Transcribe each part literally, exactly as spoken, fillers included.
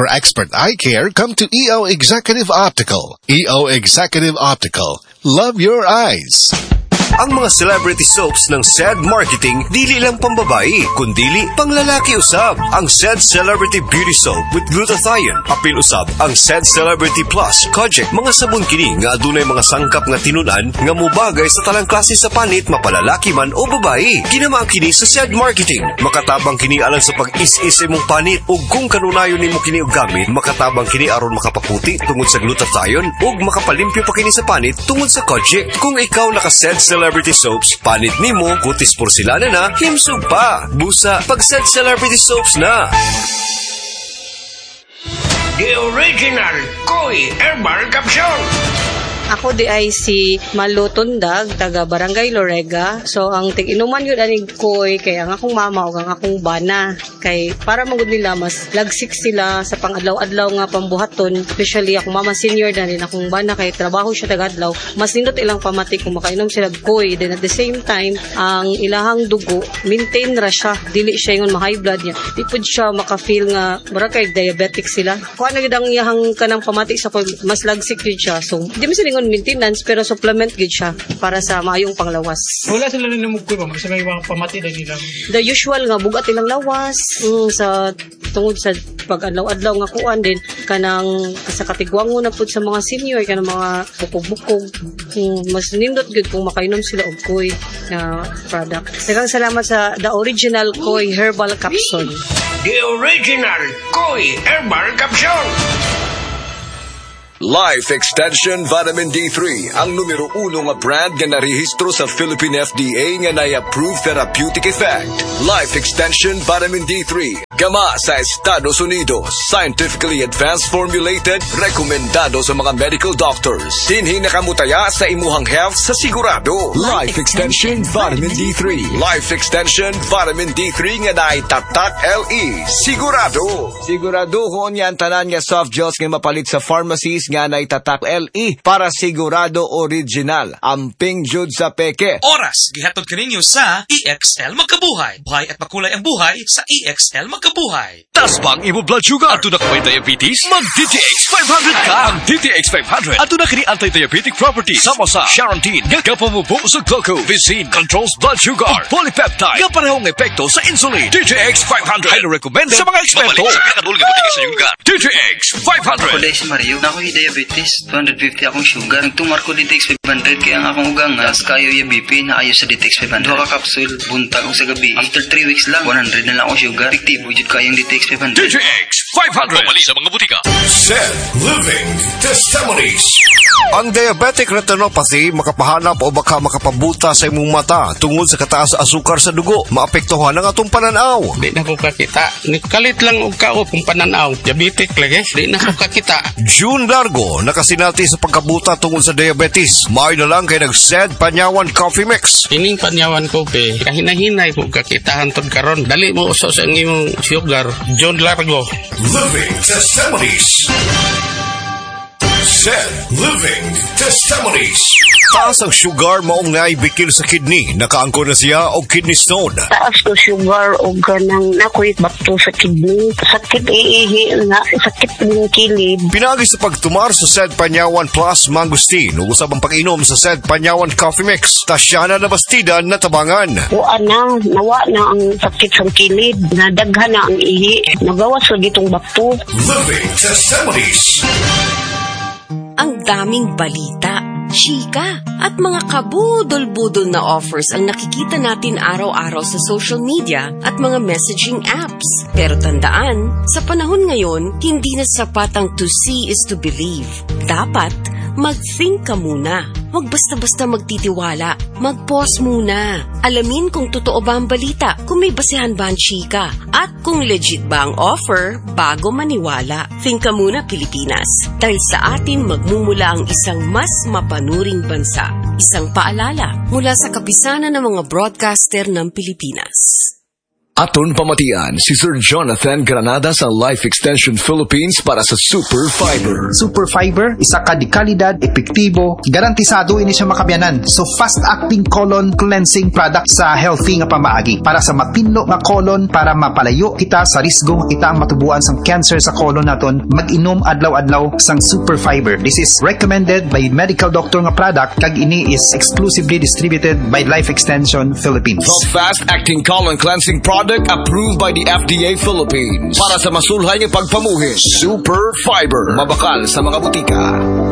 For expert eye care, come to E O Executive Optical. E O Executive Optical. Love your eyes. Ang mga celebrity soaps ng S E D Marketing dili lang pambabae, kundili panglalaki usab. Ang S E D Celebrity Beauty Soap with glutathione, apil usab ang S E D Celebrity Plus Kojic. Mga sabon kini nga adunay mga sangkap nga tinunan nga mubagay sa talang klase sa panit, mapalalaki man o babae. Kinama kini sa S E D Marketing. Makatabang kini alang sa pag-is-is imong panit, ug kung kanunayon nimo kini og gamit, makatabang kini aron makapaputi tungod sa glutathione ug makapalimpyo pa kini sa panit tungod sa Kojic. Kung ikaw naka-S E D Celebrity Soaps, panit nimo, kutis porselana na, himsog pa. Busa, pag-S E D Celebrity Soaps na. The original Koi Herbal Capsule. Ako di ay si Malu Tundag, taga Barangay Lorega. So, ang tig-inuman yun aning koy, kaya ang akong mama o ang akong bana. Kay, para magod nila, mas lagsik sila sa pang-adlaw-adlaw nga pambuhaton. Especially, akong mama senior na rin, akong bana, kay trabaho siya taga-adlaw. Mas nindot ilang pamati kung makainom sila koy. Then at the same time, ang ilahang dugo, maintain ra siya. Dili siya yung ma-high blood niya. Di po siya maka-feel nga, bara kay diabetic sila. Kung ano yun ang iyahang kanang pamati sa koy, mas lagsik yun siya. So, di mo silingon maintenance pero supplement gid siya para sa maayong panglawas. Wala sila na namugkoy ba? Sa may mga pamati na nila. The usual nga bugat ilang lawas mm, sa tungod sa pag-adlaw-adlaw nga kuan din kanang sa katigwango na pud sa mga senior kanang mga bukog-bukog. Mm, mas nindot gid kung makainom sila og koy na product. Daghang salamat sa the original Koi Herbal Capsule. The original Koi Herbal Capsule. Life Extension Vitamin D three, ang numero uno nga brand nga narehistro sa Philippine F D A nga na-approve therapeutic effect. Life Extension Vitamin D three, gama sa Estados Unidos, scientifically advanced formulated, rekomendado sa mga medical doctors. Dinhi nakamutaya sa imuhang health sa sigurado. Life Extension Vitamin D three. Life Extension Vitamin D three nga naitatak L E. Sigurado. Sigurado ko niyan tanan nga soft gels nga mapalit sa pharmacies nga naitatak L E para sigurado original. Amping jud sa peke. Oras, gihatod kaninyo sa E X L Magkabuhay. Buhay at makulay ang buhay sa E X L Magkabuhay. Tas bang imo blood sugar? Ato na ka may diabetes? Mag-D T X five hundred ka! Ang D T X five hundred, ato na kini anti-diabetic properties. Sama sa Charantine, gagapamubok sa glucose. Visin controls blood sugar. O polypeptide, gaparehong epekto sa insulin. D T X five hundred, highly recommended sa mga eksperto. Mabalik sa pinakabulga butika sa iyong lugar. D T X five hundred. Ako si Mario, na ako'y diabetes, two hundred fifty akong sugar. Nagtumar ko D T X five hundred, kaya ang akong ugang as kayo yung B P na ayo sa D T X five hundred. Dua ka capsule, buntag ko sa gabi. After three weeks lang, one hundred na lang akong sugar. Fiktibo jud kayong D T X five hundred. D T X five hundred. Pumali sa mga butika. S E D Living Testimonies. Ang diabetic retinopathy makapahanap o baka makapabuta sa imong mata tungod sa kataas sa asukar sa dugo. Maapektuhan ang atong pananaw. Di na ko kakita. Nikalit lang og kao kung pananaw. Diabetic lagi. Di na ko kakita. June Largo, nakasinati sa pagkabuta tungod sa diabetes. Maayo na lang kay nag-S E D Panyawan Coffee Mix. Ining Panyawan Coffee, kahinahinay ko kakitahan tod karon. Dali mo uso sa imong sugar. June Largo. Living Testimonies. S E D Living Testimonies. Taas ang sugar maong naibikil sa kidney. Nakaangko na siya o kidney stone. Taas ko sugar o ganang nakoy bato sa kidney. Sakit iihi nga, sakit ng kilid. Pinagi sa pagtumar sa S E D Panyawan Plus Mangustin. Usab ang pag-inom sa S E D Panyawan Coffee Mix. Tasyana na bastida na tabangan. Wa na, nawa na ang sakit sa kilid. Nadaghan na ang ihi. Nagawas ko ditong bato. Living Testimonies. Ang daming balita, chika, at mga kabudol-budol na offers ang nakikita natin araw-araw sa social media at mga messaging apps. Pero tandaan, sa panahon ngayon, hindi na sapat ang to see is to believe. Dapat, mag-think ka muna. Huwag basta-basta magtitiwala. Mag-pause muna. Alamin kung totoo ba ang balita, kung may basehan ba ang chika, at kung legit ba ang offer bago maniwala. Think ka muna, Pilipinas. Dahil sa atin magmumula ang isang mas mapanuring bansa. Isang paalala mula sa kapisanan ng mga broadcaster ng Pilipinas. Aton pamatian si Sir Jonathan Granada sa Life Extension Philippines para sa Super Fiber. Super Fiber, isa ka di kalidad, epektibo, garantisado ini siya makabiyanan. So fast-acting colon cleansing product sa healthy nga pamaagi para sa mapinlo nga colon para mapalayo kita sa risgo nga kita ang matubuan sang cancer sa colon naton. Mag-inom adlaw-adlaw sang Super Fiber. This is recommended by medical doctor nga product kag ini is exclusively distributed by Life Extension Philippines. The fast-acting colon cleansing product approved by the F D A Philippines para sa masulhay ng pagpamuhin. Super Fiber. Mabakal sa mga butika.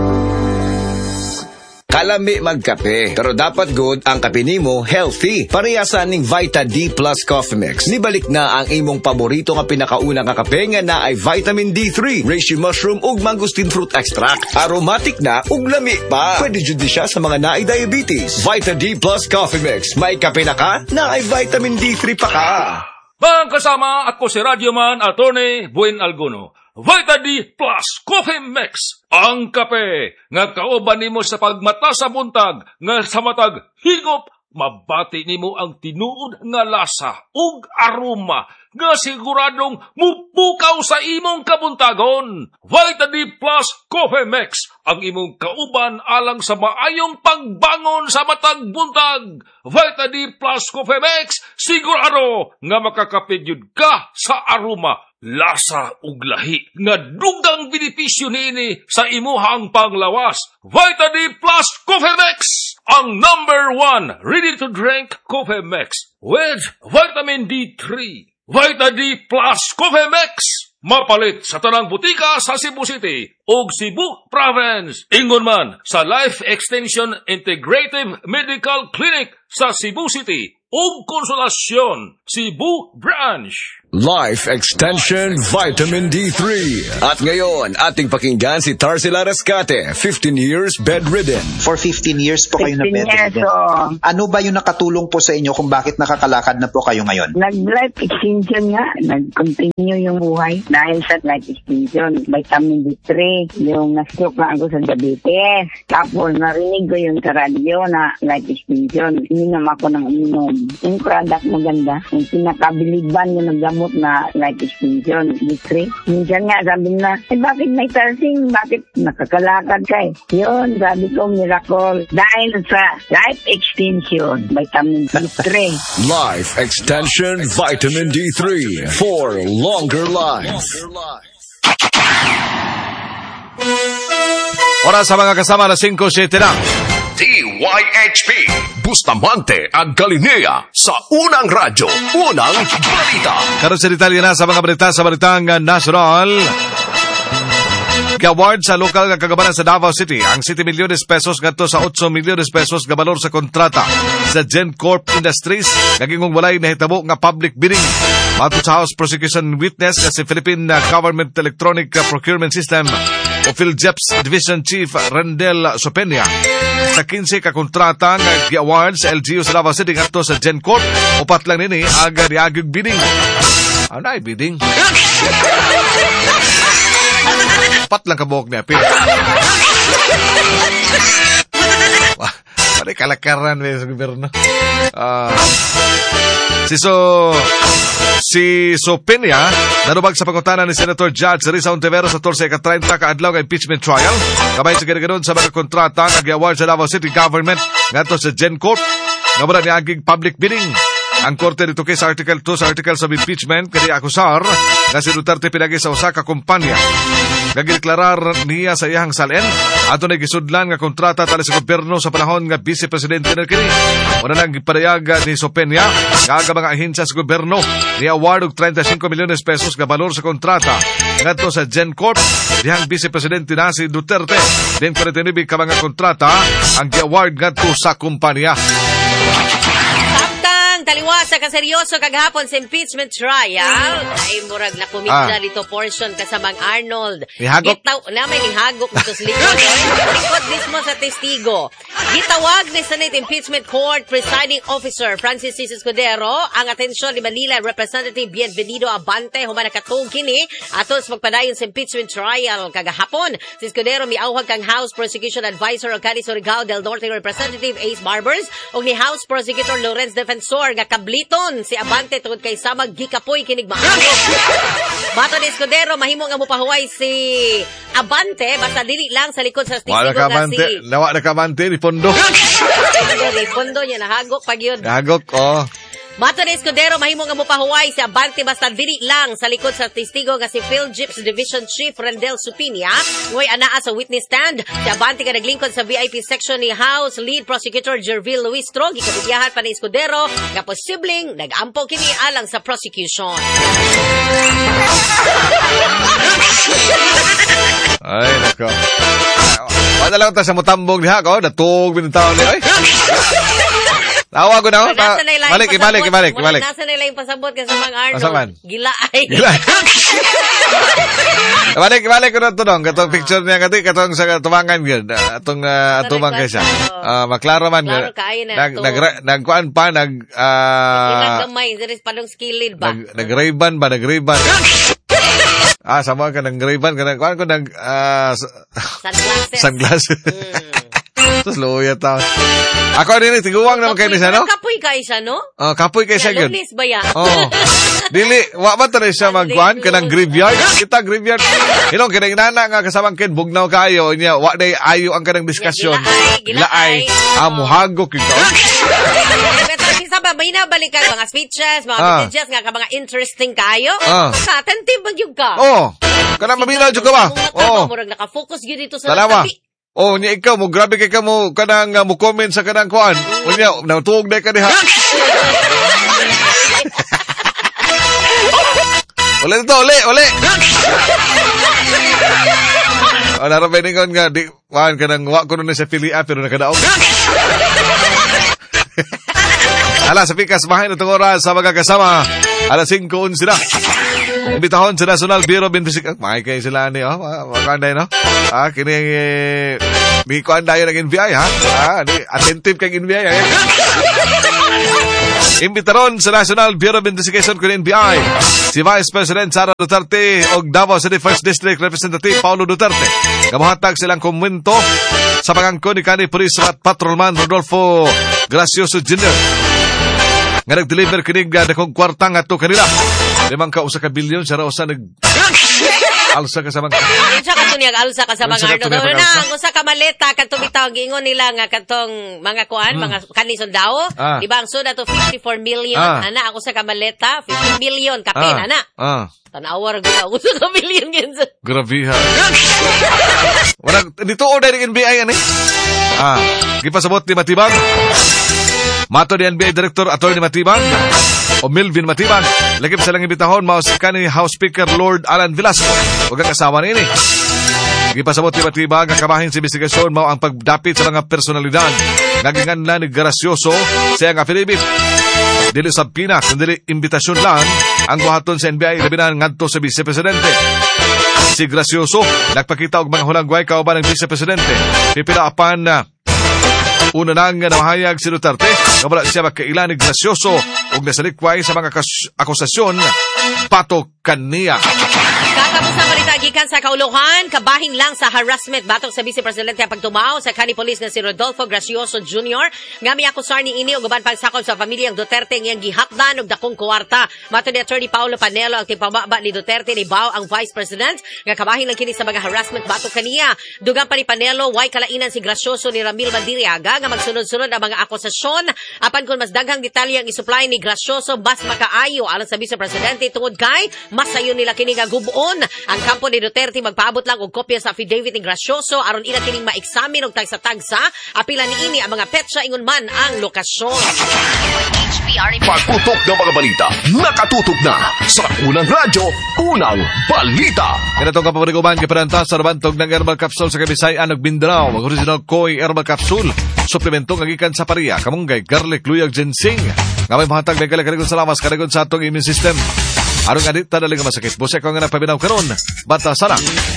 Kalami magkape, pero dapat good ang kape nimo healthy. Parehasan ning Vita D Plus Coffee Mix. Nibalik na ang imong paborito nga pinakauna nga kape nga na ay vitamin D three, reishi mushroom ug mangosteen fruit extract. Aromatic na ug lami pa. Pwede jud siya sa mga naay diabetes. Vita D Plus Coffee Mix. May kape na ka, na ay vitamin D three pa ka. Bang kasama ako si Radyoman Attorney Buen Alguno. Vita D Plus Coffee Mix, ang kape nga kauban nimo sa pagmata sa buntag nga sa matag higop, mabati nimo ang tinuod nga lasa ug aroma nga siguradong mupukaw sa imong kabuntagon. Vita D Plus Coffee Mix, ang imong kauban alang sa maayong pagbangon sa matag buntag. Vita D Plus Coffee Mix, sigurado nga makakapegyud ka sa aroma, lasa ug lahi nga dugang benepisyo niini sa imuhang panglawas. Vita D Plus Coffee Mix, ang number one ready-to-drink coffee mix with vitamin D three. Vita D Plus Coffee Mix, mapalit sa tanang butika sa Cebu City ug Cebu Province. Ingon man sa Life Extension Integrative Medical Clinic sa Cebu City ug Konsolasyon, Cebu Branch. Life Extension Vitamin D three. At ngayon, ating pakinggan si Tarsila Rescate, fifteen years bedridden. For fifteen years po kayo na fifteen years, bedridden. oo. Ano ba yung nakatulong po sa inyo kung bakit nakakalakad na po kayo ngayon? Nag-life extension nga. Nag-continue yung buhay dahil sa life extension. Vitamin D three, yung na-stroke na ako sa diabetes. Tapos narinig ko yung sa radyo na life extension. Ininom ako ng inom. Yung product maganda. Yung pinakabiliban yung naggamot na life extension D three. Minsan nga sabi na, eh bakit may tarsing? Bakit nakakalakad ka eh? Yun, sabi ko, miracle. Dahil sa life extension, vitamin D three. Life Extension Vitamin D three for longer life. Oras sa mga kasama na five seven na. D Y H P Bustamante ang Galinea sa Unang Radyo, Unang Balita. Karon sa detalye na sa mga balita sa balitang national. Award sa lokal nga kagabanan sa Davao City ang siete milyones pesos ngadto sa eight milyones pesos nga balor sa kontrata sa GenCorp Industries kagingong walay nahitabo nga public bidding. Matod sa House Prosecution Witness nga si Philippine Government Electronic Procurement System o PhilJEPS Division Chief Rendel Sopenia sa quince ka kontrata nga gi-award sa L G U sa Davao City ngadto sa GenCorp, upat lang nini aga diagig bidding. Ano ay bidding? Pat lang kabuok niya, Pil. Pari kalakaran sa gobyerno. Uh, si So... Si Sopenia, narubag sa pangutana ni Senator Judge Risa Ontiveros sa torse ka thirty kaadlaw nga impeachment trial. Kabay sa ganoon sa mga kontrata nga gi-award sa Davao City Government ngadto sa GenCorp nga wala ni aging public bidding. Ang korte dito kay sa Article two sa Articles of Impeachment kani akusar nga si Duterte pinagi sa usa ka kumpanya. Nagdeklarar niya sa iyang salen ato na gisudlan nga kontrata tali sa gobyerno sa panahon nga Vice Presidente na kini. Una nang gipadayag ni Sopenia nga mga ahensya sa gobyerno ni award og thirty-five milyones pesos nga balor sa kontrata ngadto sa GenCorp dihang Vice Presidente na si Duterte. Din forty-nine ka mga kontrata ang gi-award ngadto sa kumpanya. Taliwa sa kaseryoso kaghapon sa impeachment trial. Ay murag na kumit Ah. na dito portion kasamang Arnold. Ihagok? Gitaw, na may nihagok dito sa likod. Likod mismo sa testigo. Gitawag ni Senate Impeachment Court Presiding Officer Francis C. Escudero ang atensyon ni Manila Representative Bienvenido Abante human nakatug kini aton sa magpadayon sa impeachment trial kagahapon. Si Escudero miawhag kang House Prosecution Advisor o Cadiz Surigao del Norte Representative Ace Barbers o ni House Prosecutor Lorenz Defensor Junior nga kabliton si Abante tungod kay samag gikapoy kinig maayo. Bato ni Escudero mahimo nga mopahuway si Abante basta dili lang sa likod sa testigo Wala ka nga Abante. si Nawa na ka Abante ni Pondo. Di pondo niya nahagok pag yun. Nahagok, oh. Bato ni Escudero, mahimo nga mopahuway si Abante basta dili lang sa likod sa testigo nga si PhilGips Division Chief Rendel Supinia. Ngoy anaa sa witness stand. Si Abante ka naglingkod sa V I P section ni House Lead Prosecutor Jervil Luistro. Gikabigyahan pa ni Escudero nga posibleng nag-ampo kini alang sa prosecution. Ay, nako. Wala lang ta sa mutambong diha ko. Natug binitaw ni. Ay. Tawa ko na. Nasa na ilang Balik, ibalik, ibalik, ibalik. Nasa na ilang pasabot ka sa mga Arnold. Masaman? Gila ay. Gila. Ibalik, ibalik ko na ito dong. Katong picture niya kati, katong sa tumangan yun. Atong uh, atuman kayo siya. Uh, maklaro man. Klaro kaayo na. Nag, nag, nagkuan pa, nag... Uh, Ilang gamay, there's padong skilled ba? Nag, nag-Ray-Ban ba, nag-Ray-Ban. Ah, sama ka ng Ray-Ban. Kuan ko nag... Uh, sunglasses. Sunglasses. Mm. Tapos luya tao. Ako din, tiguwang naman kayo ni siya, no? Kapoy ka isa, no? Oh, kapoy kayo siya yun. Lulis ba yan? Oh. Dili, wa ba tayo siya magkuhan ka ng graveyard? Kita graveyard. Inong, kinang inana nga kasamang kin, bugnaw kayo, niya, wa day ayo ang kanang diskasyon. Gilaay, gilaay. Amuhagok yung taon. Pero isa ba, may nabalik ka mga speeches, mga Ah. messages nga ka mga interesting kayo? Ah. Ka, tantib ba yung ka? Oh, kanang maminaw dyan ka ba? Oh. Oh. Murag nakafocus yun dito sa Salawa. tabi. Oh, niya ikaw mo, grabe kay ka mo, kanang uh, mo comment sa kanang kuhan. O niya, natuog na ka diha. Uli nito, uli, uli. O, narapiningon nga, di, kuhan ka nang, wa ko nun sa Pilia, pero nakadaog. Ala, sa Pikas, mahay na itong oras sa mga kasama. Alas singko sila. Imbitahon sa National Bureau of Investigation. Mahay kayo sila ni, oh, makanday, no? Ah, kini, eh, may kuanday ng N B I, ha? Ah, di, attentive kang N B I, eh. Imbitaron sa National Bureau of Investigation kung N B I si Vice President Sara Duterte o Davao City First District Representative Paulo Duterte. Kamuhatag silang komento sa pangangko ni Kani Police at Patrolman Rodolfo Gracioso Junior nga nag-deliver kinig na kong kwartang ato kanila. Limang ka usa ka bilyon sa rausa nag alsa ka sa mga Unsa ka tuniyag alsa ka sa mga Unsa ka Arnold. tuniyag Na, alsa? usa ka maleta kadtong bitaw giingon nila nga kadtong mga kuan, mga kanisod daw. Ah. Di ba ang suda to fifty-four million Ah. ana ako sa ka maleta fifty million kapin Ah. ana. Ah. Tanawar gyud ako sa ka million gyud. Grabe ha. Wala, dito o dahil N B I yan eh. Ah, gipasabot ni Matibang. Mato ni N B I Director Atty. Matibang o Milvin Matibang. Lagip silang ibitahon, maus ka ni House Speaker Lord Alan Velasco. Huwag ang asawa ni ini. Gipasabot ni Matibang ang kamahin sa investigasyon mao ang pagdapit sa mga personalidad. Nagingan na ni Gracioso sa ang affidavit. Dili sa pina, kundi imbitasyon lang ang buhaton sa N B I labi na ngadto sa Vice Presidente. Si Gracioso nagpakita og mga hulagway kauban ng Vice Presidente. Pipila apan na una nang namahayag si Duterte nga wala siya magkailan ni Gracioso ug nasalikway sa mga kas- akusasyon pato kaniya. Kakabusa balita gikan sa kauluhan, kabahin lang sa harassment batok sa Vice Presidente ang pagtumaw sa Kani Police nga si Rodolfo Gracioso Junior nga miakusar ni ini og uban pagsakop sa pamilyang Duterte ngayang gihakdan og dakong kwarta. Mato ni Attorney Paulo Panelo ang tipamaba ni Duterte ni Bao ang Vice President nga kabahin lang kini sa mga harassment batok kaniya. Dugang pa ni Panelo way kalainan si Gracioso ni Ramil Mandiriaga nga magsunod-sunod ang mga akusasyon apan kung mas daghang detalye ang isupply ni Gracioso mas makaayo alang sa Vice Presidente tungod kay mas sayo nila kini nga gubuon ang kampo ni Duterte magpaabot lang og kopya sa affidavit ni Gracioso aron ila kining ma-examine og tagsa-tagsa apila ni ini ang mga petsa ingon man ang lokasyon. Pagputok ng mga balita, nakatutok na sa unang radyo, unang balita. Kanatong kapabariguban kapadanta sa rabantog ng herbal capsule sa Kabisayan ug Mindanao. Mag original Koi herbal capsule. Suplemento nga gikan sa paria, kamunggay, garlic, luyag, ginseng. Nga may mahatag na kalakarigon sa lamas, karigon sa atong immune system. Arong adit tadaling nga masakit. Busek ko nga napabinaw karon, bata sana.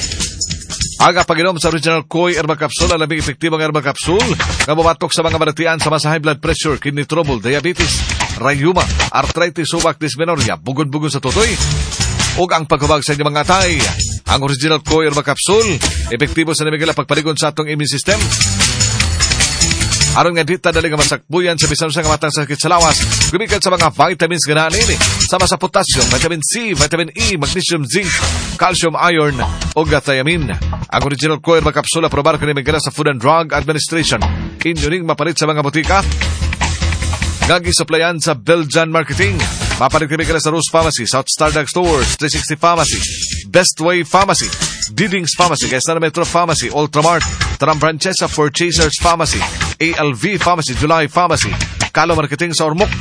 Aga pag-inom sa original Koi herbal capsule, alaming epektibong herbal capsule nga bumatok sa mga maratian sa masa high blood pressure, kidney trouble, diabetes, rayuma, arthritis, subak, dysmenorrhea, bugod-bugod sa tutoy, ug ang pagkabag sa inyong mga atay. Ang original Koi herbal capsule, epektibo sa namigala pagpaligon sa atong immune system. Aron nga dita dali nga masakbuyan sa bisan sa matang sakit sa lawas, gumikan sa mga vitamins nga naan ini. Sama sa potassium, vitamin C, vitamin E, magnesium, zinc, calcium, iron, o thiamine. Ang original Koi Herbal Capsule aprobar kini migala sa Food and Drug Administration. Inyo ning mapalit sa mga butika. Gagi supplyan sa Belgian Marketing. Mapalit kini migala sa Rose Pharmacy, South Star Drug Stores, three sixty Pharmacy, Best Way Pharmacy, Didings Pharmacy, Quezon Metro Pharmacy, Ultramart, Taram Francesa, Purchasers Pharmacy, A L V Pharmacy, July Pharmacy, Kalo Marketing sa Ormoc,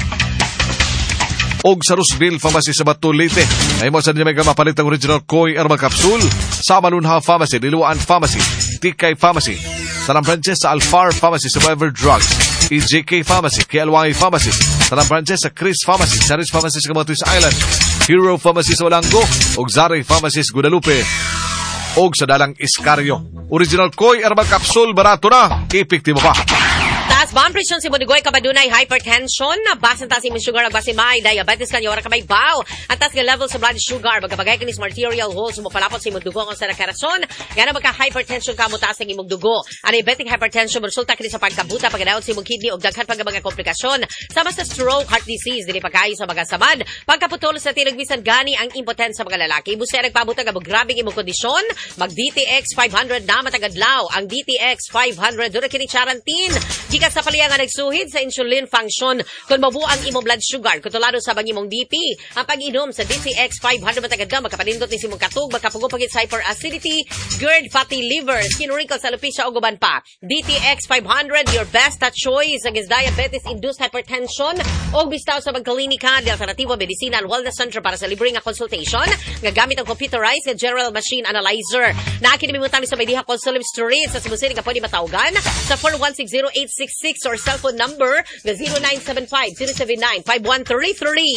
og sa Rooseville Pharmacy sa Batu Leyte. Ay mo sa niya may mapalit ang original Koi Herbal Capsule sa Malunha Pharmacy, Liluan Pharmacy, Tikay Pharmacy, Taram Francesa, Alfar Pharmacy, Survivor Drugs, E J K Pharmacy, K L Y Pharmacy, Taram Francesa, Chris Pharmacy, Charis Pharmacy sa Camotes Island, Hero Pharmacy sa Walango, og Zari Pharmacy sa Guadalupe, og sa Dalang Iscario. Original Koi Herbal Capsule, barato na, epektibo pa. Taas bomb presyon si Budigoy kabadunay hypertension, basin taas imong sugar ag basin may diabetes kanyo ora kamay baw. Ang taas nga level sa blood sugar magkabagay kinis arterial holes mo palapot sa imong dugo kung sa nakarason, ngana magka hypertension ka mo taas ang imong dugo. Ang diabetic hypertension resulta kini sa pagkabuta pagadaot sa imong kidney ug daghan pag mga komplikasyon sama sa stroke, heart disease, dili pagkayo sa mga samad, pagkaputol sa tinig bisan gani ang impotent sa mga lalaki. Busa nagpabuta nga grabe imong kondisyon, mag D T X five hundred na matagadlaw. Ang D T X five hundred dura kini charantin. Gikas sa paliyang nga nagsuhid sa insulin function kung mabuo ang imong blood sugar kutulado sa bang imong B P. Ang pag-inom sa D T X five hundred matagad nga makapalindot ni simong katug, makapugong pagit sa hyperacidity, GERD, fatty liver, skin wrinkles, alopecia o guban pa. D T X five hundred, your best choice against diabetes-induced hypertension o bistaw sa magkalinika de Alternativo Medicina and Wellness Center para sa libre nga consultation nga gamit ang computerized nga general machine analyzer. Naakinimimutan sa Maydiha Consulum Street sa Cebu nga pwede matawgan sa four one six zero eight six six or cellphone number na zero nine seven five zero seven nine five one three three.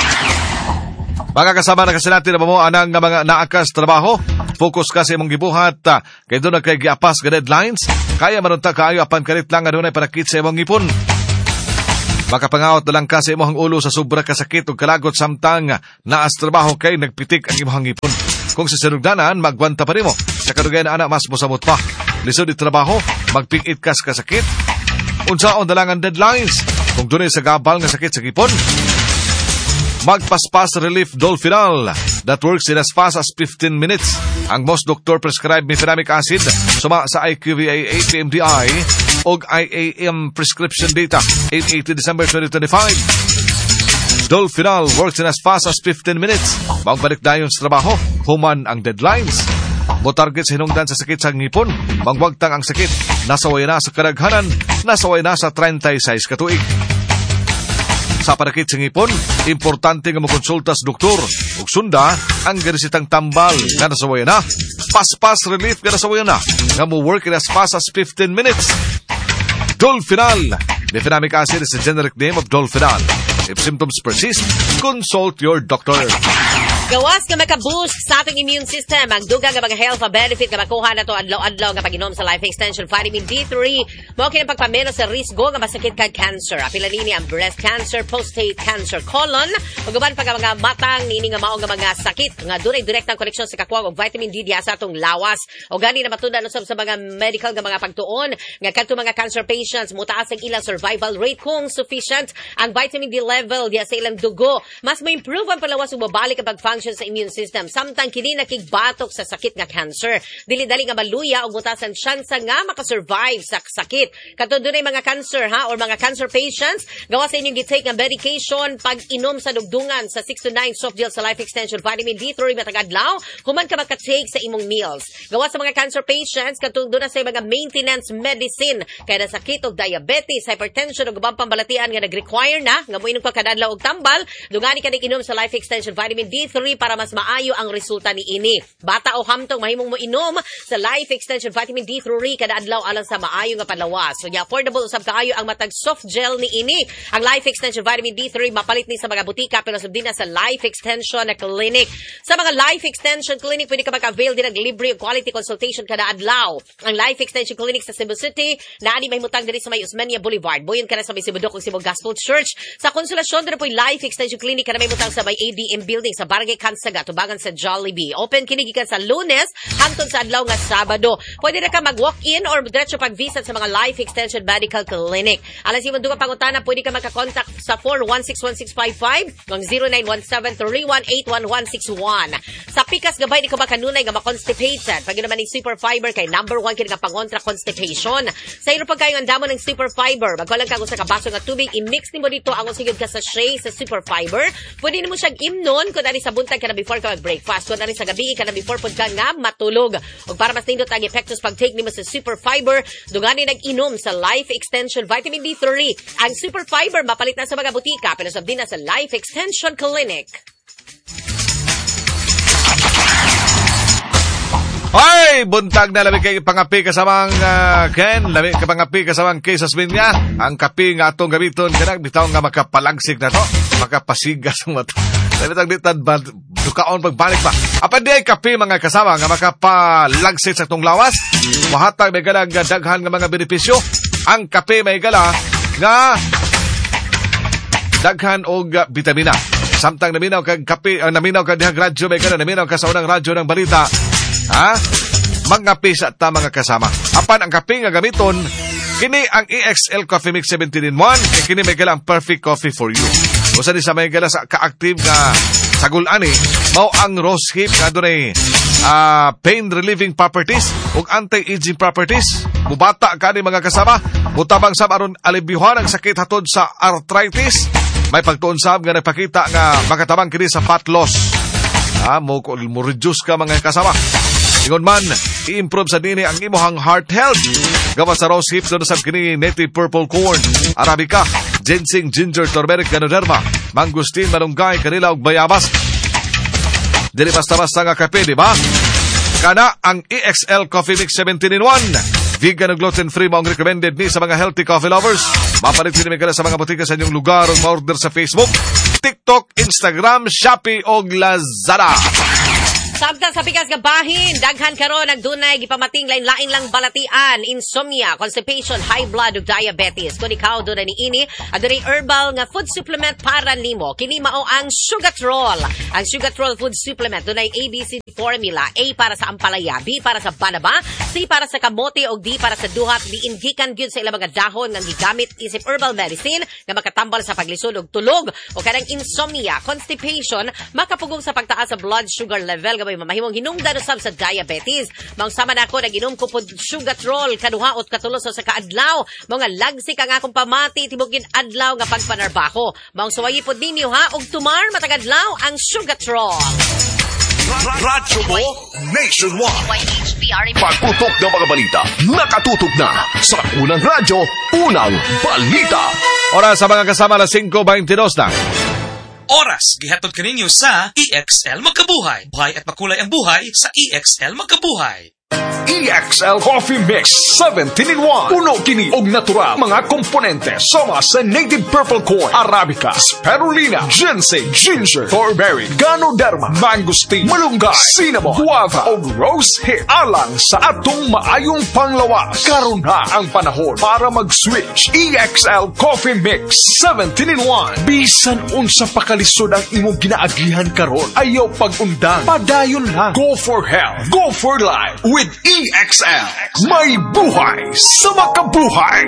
Mga kasama na kasi natin na mo anang nga mga naakas trabaho, focus ka sa imong gibuhat, uh, kaya doon na kay giapas ka deadlines, kaya manunta kaayo apan kalit lang nga doon ay parakit sa imong ipon. Makapangawat na lang ka sa imong ulo sa sobra kasakit o kalagot samtang naas trabaho kay nagpitik ang imong ipon. Kung sa sinugdanan, magwanta pa rin mo. Sa kadugay na anak, mas musamot pa. Lisod di trabaho, magpingit ka sa kasakit. Unsaon na lang ang deadlines. Kung doon sa gabal nga sakit sa kipon, magpaspas relief Dolfinal that works in as fast as fifteen minutes. Ang most doctor prescribed mefenamic acid suma sa I Q V A eight P M D I og I A M prescription data eight eighteen December twenty twenty-five. Dolfinal works in as fast as fifteen minutes. Magbalik dayon sa trabaho, human ang deadlines. Mo target sa hinungdan sa sakit sa ngipon, mangwagtang ang sakit, nasaway na sa kadaghanan, nasaway na sa thirty-six katuig. Sa parakit sa ngipon, importante nga mokonsulta sa doktor. Ug sunda ang garisitang tambal nga nasaway na, paspas relief nga nasaway na, nga mo work in as fast as fifteen minutes. Dolfinal. Mefenamic acid is the generic name of Dolfinal. If symptoms persist, consult your doctor. Gawas nga maka-boost sa ating immune system. Ang dugang nga mga health benefit nga makuha na to adlaw-adlaw nga pag-inom sa Life Extension Vitamin D three. Mao kini pagpameno sa risgo nga masakit kag cancer. Apila nini ang breast cancer, prostate cancer, colon, ug uban pa nga mga matang nini nga mao nga mga sakit nga dunay direktang koneksyon sa kakuwang og vitamin D diha sa atong lawas. O gani na matunda usab sa mga medical nga mga pagtuon nga kadto mga cancer patients mutaas ang ilang survival rate kung sufficient ang vitamin D level diha sa ilang dugo. Mas ma-improve ang palawas ug mabalik ang pag sa immune system. Samtang kini nakigbatok sa sakit nga cancer. Dili-dali nga maluya o butas ang tsansa nga makasurvive sa sakit. Katong dunay mga cancer ha or mga cancer patients, gawa sa inyong gitake nga medication pag inom sa dugdungan sa six to nine soft gel sa Life Extension Vitamin D three matag-adlaw, human ka makatake sa imong meals. Gawa sa mga cancer patients, katong dunay sa mga maintenance medicine kaya na sakit og diabetes, hypertension ug ubang pambalatian nga nag-require na nga moinom ka kadadlaw og tambal, dungani ka inom sa Life Extension Vitamin D three para mas maayo ang resulta ni ini. Bata o hamtong mahimong mo inom sa Life Extension Vitamin D three kada adlaw alang sa maayo nga palawas. So, affordable usab kaayo ang matag soft gel ni ini. Ang Life Extension Vitamin D three mapalit ni sa mga butika pero sab din na sa Life Extension Clinic. Sa mga Life Extension Clinic pwede ka mag-avail din ng libre o quality consultation kada adlaw. Ang Life Extension Clinic sa Cebu City naani mahimutang diri sa may Usmeña Boulevard. Boyon ka na sa may Cebu Dok ug Cebu Gospel Church. Sa konsulasyon diri po'y Life Extension Clinic kada mahimutang sa may A D M building sa Barangay Kansaga, tubangan sa Jollibee. Open kinigikan sa Lunes hangtod sa adlaw nga Sabado. Pwede na ka mag-walk-in or diretso pag-visit sa mga Life Extension Medical Clinic. Alas yung duga pangutana, pwede ka magka-contact sa four one six one six five five ng zero nine one seven three one eight one one six one. Sa pikas gabay di ko ba kanunay nga ma-constipated. Pag naman ni Super Fiber kay number one kini nga pangontra constipation. Sa iro pag kayo ang damo ng Super Fiber, magwalang ka sa kabaso nga tubig, i-mix nimo dito ang usigod ka sa sachet sa Super Fiber. Pwede nimo siyang imnon kung ani sa buntag ka na before ka mag-breakfast, kung ani sa gabi ka na before pud ka nga matulog. Ug para mas nindot ang epektos pag-take nimo sa Super Fiber, dugani nag-inom sa Life Extension Vitamin D three. Ang Super Fiber mapalit na sa mga butika, pero sa din na sa Life Extension Clinic. Ay, buntag na labi kay pangapi kasamang uh, Ken, labi kay pangapi kasamang Kesas Minya. Ang kapi nga atong gamiton kanang bitaw nga makapalagsik na to, makapasigas ang mata. Labi tag ditad ba dukaon pagbalik pa. Apan di ay kapi mga kasama nga makapalagsik sa tong lawas. Mahatag may gala nga daghan nga mga benepisyo. Ang kape may gala nga daghan og uh, vitamina. Samtang naminaw kag kape, uh, naminaw kag dihang radyo may gala, naminaw ka sa unang radyo ng balita. Ha? Mga pisa ta mga kasama. Apan ang kape nga gamiton, kini ang E X L Coffee Mix seventeen in one, kaya kini may galang perfect coffee for you. Usa ni sa may gala sa ka-active nga sagulani, mao ang rose hip nga dunay uh, pain relieving properties ug anti-aging properties. Mubata kani mga kasama, mutabang sab aron alibyuhan ang sakit hatod sa arthritis. May pagtuon sab nga nagpakita nga makatabang kini sa fat loss. Ah, mo mo reduce ka mga kasama. Ingon man, i-improve sa dini ang imuhang heart health. Gawa sa rose hips, doon sa kini native purple corn, arabica, ginseng, ginger, turmeric, ganoderma, mangustin, malunggay, kanila ug bayabas. Dili basta-basta nga kape, di ba? Kana ang E X L Coffee Mix seventeen in one. Vegan ug gluten-free mo ang recommended ni sa mga healthy coffee lovers. Mapalit din may sa mga butika sa inyong lugar o ma-order sa Facebook, TikTok, Instagram, Shopee o Lazada. Samtang sa pikas nga bahin, daghan karon ang dunay gipamating lain-lain lang balatian, insomnia, constipation, high blood ug diabetes. Kung ikaw dunay niini, adunay herbal nga food supplement para nimo. Kini mao ang Sugatrol. Ang Sugatrol food supplement dunay A B C formula. A para sa ampalaya, B para sa banaba, C para sa kamote ug D para sa duhat. Diin gikan gyud sa ilang mga dahon nga gigamit isip herbal medicine nga makatambal sa paglisod og tulog o kanang insomnia, constipation, makapugong sa pagtaas sa blood sugar level. May mamahimong hinungdan usab sa diabetes. Maong sama na ako, nag-inom ko po Sugatrol, kaduha at katulos sa kaadlaw. Mga lagsik ang akong pamati, tibugin adlaw nga pagpanarbaho. Maong suwayi po ninyo ha, og tumar matagadlaw ang Sugatrol. Radyo mo, nationwide. Pagputok ng mga balita, nakatutok na sa unang radyo, unang balita. Oras sa mga kasama na five twenty-two na. Oras, gihatod kaninyo sa E X L Magkabuhay. Buhay at makulay ang buhay sa E X L Magkabuhay. E X L Coffee Mix seventeen in one. Puno kini og natural mga komponente sama sa native purple corn, arabica, spirulina, ginseng, ginger, thornberry, ganoderma, mangosteen, malunggay, cinnamon, guava og rose hip. Alang sa atong maayong panglawas. Karon na ang panahon para mag-switch. E X L Coffee Mix seventeen in one. Bisan unsa pa kalisod ang imong ginaagihan karon, ayaw pag-undang, padayon lang. Go for health, go for life with E X L. May buhay sa makabuhay.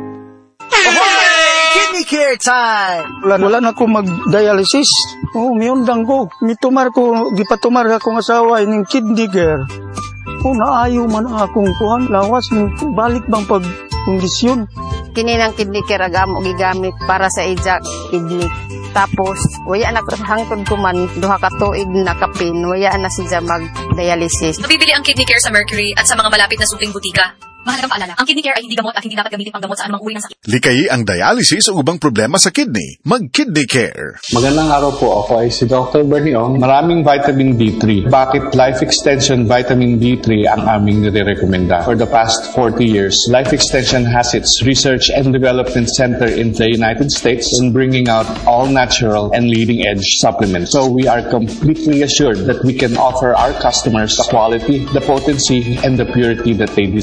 Kidney care time! Wala, wala na ko mag-dialysis. Oo, oh, miundang ko. Mitumar ko, di pa tumar akong asawa ng kidney care. O, oh, naayo man akong kuhan. Lawas, balik bang pag-kondisyon? Kini ng kidney care agam o gigamit para sa ija kidney. Tapos, waya na hangtod ko man, duha ka tuig na kapin, waya na siya mag-dialysis. Mabibili ang kidney care sa Mercury at sa mga malapit na supling butika. Mahalagang paalala, ang kidney care ay hindi gamot at hindi dapat gamitin pang gamot sa anumang uri ng sakit. Likayi ang dialysis o ubang problema sa kidney. Mag-kidney care. Magandang araw po. Ako ay si Doctor Berniong. Maraming vitamin D three. Bakit Life Extension Vitamin D three ang aming nire-recommenda? For the past forty years, Life Extension has its research and development center in the United States in bringing out all natural and leading-edge supplements. So we are completely assured that we can offer our customers the quality, the potency, and the purity that they deserve. Life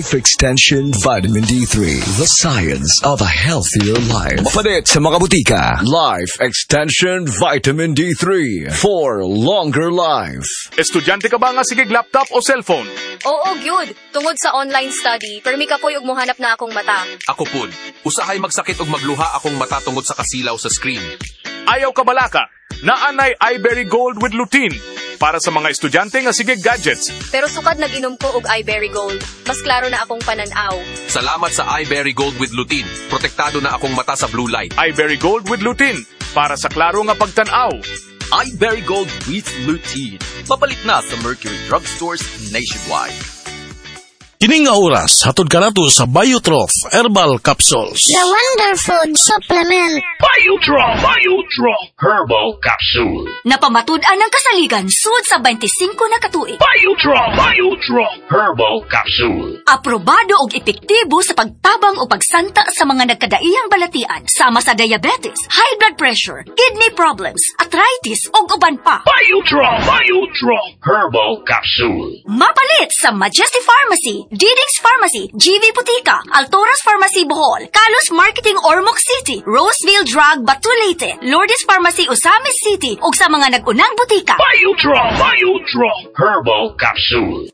Life Extension Vitamin D three. The science of a healthier life. Mapalit sa mga butika. Life Extension Vitamin D three for longer life. Estudyante ka ba nga sigig laptop o cellphone? Oo, gyud. Tungod sa online study, permi ka po'y og mohanap na akong mata. Ako pud, usahay magsakit og magluha akong mata tungod sa kasilaw sa screen. Ayaw ka balaka. Naanay iBerry Gold with lutein para sa mga estudyante nga sigig gadgets. Pero sukad nag-inom ko og iBerry Gold. Mas klaro na akong pananaw. Salamat sa iBerry Gold with lutein. Protektado na akong mata sa blue light. iBerry Gold with lutein para sa klaro nga pagtanaw. iBerry Gold with lutein. Mapalit na sa Mercury Drugstores nationwide. Kining nga oras, hatod ka nato sa Biotrof Herbal Capsules. The Wonder Food Supplement. Biotrof, Biotrof Herbal Capsule. Napamatud-an ng kasaligan sud sa twenty-five na katuig. Biotrof, Biotrof Herbal Capsule. Aprobado og epektibo sa pagtabang o pagsanta sa mga nagkadaiyang balatian sama sa diabetes, high blood pressure, kidney problems, arthritis ug uban pa. Biotrof, Biotrof Herbal Capsule. Mapalit sa Majesty Pharmacy, Diding's Pharmacy, G V Butika, Altoras Pharmacy Bohol, Kalos Marketing Ormoc City, Roseville Drug Batulete, Lourdes Pharmacy Osamis City, ug sa mga nag-unang butika. Biotrof, Biotrof Herbal Capsule.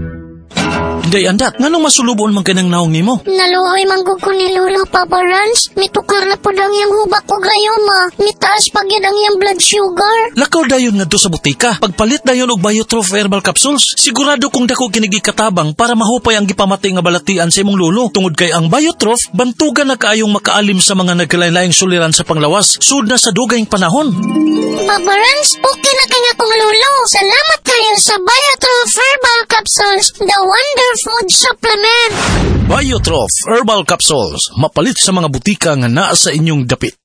Day andat, nganong masulubon man kanang naong nimo? Naluoy manggug ko ni Lolo Papa Rans. Mitukar na po lang yung hubak ko gayoma. Mitaas pag yan ang yung blood sugar. Lakaw dayon nga do sa butika. Pagpalit dayon og Biotrof Herbal Capsules, sigurado kung dako kinigi katabang para mahupay ang gipamatay nga balatian sa imong lolo. Tungod kay ang Biotrof, bantugan na kaayong makaalim sa mga nagkalain-laing suliran sa panglawas. Sud na sa dugayng panahon. Papa Rans, okay na kaya kong lolo. Salamat kayo sa Biotrof Herbal Capsules. The Wonder Food Supplement. Biotrof Herbal Capsules, mapalit sa mga butika nga naa sa inyong dapit.